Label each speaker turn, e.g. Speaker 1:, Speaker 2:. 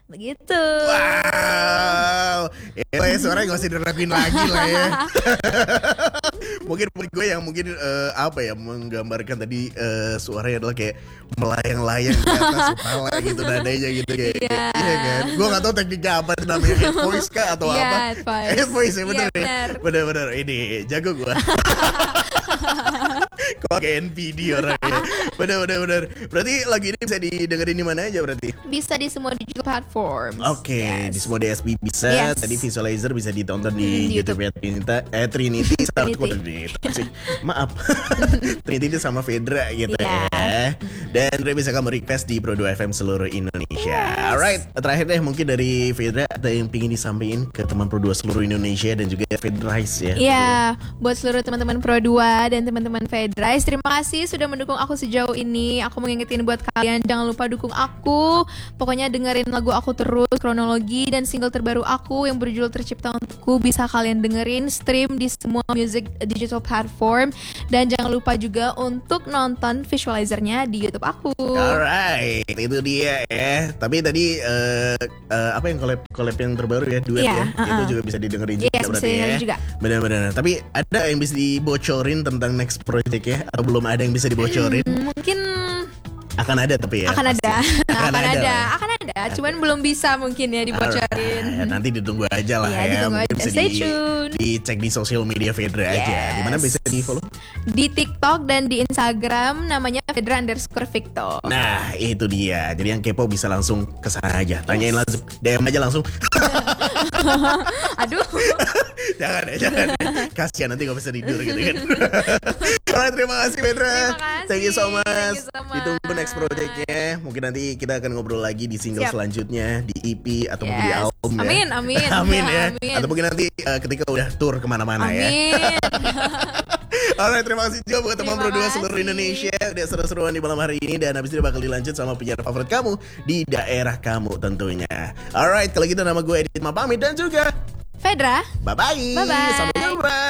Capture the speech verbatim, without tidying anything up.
Speaker 1: Begitu.
Speaker 2: Wow. Ya, suaranya gak usah diraguin lagi lah ya. Mungkin buat gue yang mungkin uh, apa ya menggambarkan tadi uh, suaranya adalah kayak melayang-layang di atas kepala gitu nadanya gitu kayak.
Speaker 1: Iya.
Speaker 2: Iya kan? Gue gak tahu tekniknya apa itu namanya, head voice kah atau
Speaker 1: Iya,
Speaker 2: apa?
Speaker 1: head voice.
Speaker 2: Head voice ya bener
Speaker 1: Iya,
Speaker 2: ya.
Speaker 1: bener.
Speaker 2: Bener-bener ini jago gue. Kok kayak N P D orangnya. Bener-bener bener. Berarti lagu ini bisa didengerin di mana aja berarti?
Speaker 1: Bisa di semua digital platform.
Speaker 2: Oke,
Speaker 1: Yes.
Speaker 2: di semua D S P bisa.
Speaker 1: Yes.
Speaker 2: Tadi visualizer bisa ditonton di
Speaker 1: Hmm, di
Speaker 2: YouTube ya Trinita, eh Trinity, sama
Speaker 1: Trinity.
Speaker 2: Trinity. Maaf, Trinity sama Fedra gitu
Speaker 1: Yeah.
Speaker 2: ya. Dan Dre bisa kamu request di Pro dua F M seluruh Indonesia.
Speaker 1: Yes.
Speaker 2: Alright, terakhir deh mungkin dari Fedra ada yang pingin disampaikan ke teman Pro dua seluruh Indonesia dan juga Fedrice ya.
Speaker 1: Iya, buat seluruh teman-teman Pro dua dan teman-teman Fedrice, terima kasih sudah mendukung aku sejauh ini. Aku mau ngingetin buat kalian, jangan lupa dukung aku. Pokoknya dengerin lagu aku terus, kronologi dan single terbaru aku yang berjudul Tercipta Untukku bisa kalian dengerin, stream di semua music digital platform. Dan jangan lupa juga untuk nonton visualizernya di YouTube aku.
Speaker 2: Alright, itu dia ya. Tapi tadi uh, uh, apa yang collab collab yang terbaru ya, duet
Speaker 1: Iya,
Speaker 2: ya.
Speaker 1: uh-uh.
Speaker 2: Itu juga bisa didengerin juga
Speaker 1: Yes, bisa
Speaker 2: berarti
Speaker 1: dengerin
Speaker 2: ya.
Speaker 1: juga.
Speaker 2: Benar-benar. Tapi ada yang bisa dibocorin tentang next project ya? Atau belum ada yang bisa dibocorin?
Speaker 1: Hmm, mungkin
Speaker 2: Akan ada tapi ya.
Speaker 1: akan
Speaker 2: pasti.
Speaker 1: ada,
Speaker 2: Akan,
Speaker 1: akan
Speaker 2: ada,
Speaker 1: ada,
Speaker 2: lah.
Speaker 1: akan ada. Cuman belum bisa mungkin ya dibocorin.
Speaker 2: Alright, nanti ditunggu aja lah
Speaker 1: Iya,
Speaker 2: ya.
Speaker 1: ditunggu
Speaker 2: Mungkin
Speaker 1: aja.
Speaker 2: bisa
Speaker 1: Stay
Speaker 2: di,
Speaker 1: tune.
Speaker 2: dicek di sosial media Fedra aja.
Speaker 1: Yes.
Speaker 2: Di mana bisa di follow?
Speaker 1: Di TikTok dan di Instagram namanya Fedra underscore Victor.
Speaker 2: Nah itu dia. Jadi yang kepo bisa langsung ke sana aja. Tanyain langsung, D M aja langsung.
Speaker 1: Aduh.
Speaker 2: Jangan ya, jangan ya. Kasian nanti gak bisa tidur gitu kan. Alright, terima kasih Fedra.
Speaker 1: Terima kasih.
Speaker 2: Thank you so much.
Speaker 1: Thank you so much.
Speaker 2: Ditunggu next projectnya. Mungkin nanti kita akan ngobrol lagi di single
Speaker 1: Siap.
Speaker 2: selanjutnya, di E P atau mungkin di
Speaker 1: Yes.
Speaker 2: album ya.
Speaker 1: Amin, amin.
Speaker 2: Amin ya.
Speaker 1: Amin.
Speaker 2: Atau mungkin nanti uh, ketika udah tour kemana-mana ya.
Speaker 1: Amin.
Speaker 2: Alright, terima kasih juga buat teman
Speaker 1: Terima
Speaker 2: Pro dua seluruh
Speaker 1: kasih.
Speaker 2: Indonesia. Udah seru-seruan di malam hari ini. Dan habis ini bakal dilanjut sama penyiar favorit kamu di daerah kamu tentunya. Alright, kalau gitu nama gue Edit Ma pamit dan juga
Speaker 1: Fedra.
Speaker 2: bye-bye.
Speaker 1: Bye-bye.
Speaker 2: Sampai jumpa.